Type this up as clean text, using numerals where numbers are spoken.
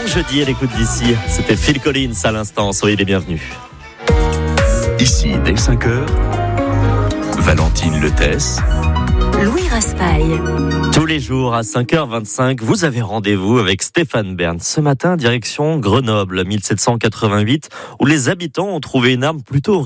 jeudi à l'écoute d'ici. C'était Phil Collins à l'instant. Soyez les bienvenus. Ici, dès 5h, Valentine Letès, Louis Raspail. Tous les jours à 5h25, vous avez rendez-vous avec Stéphane Bern. Ce matin, direction Grenoble, 1788, où les habitants ont trouvé une arme plutôt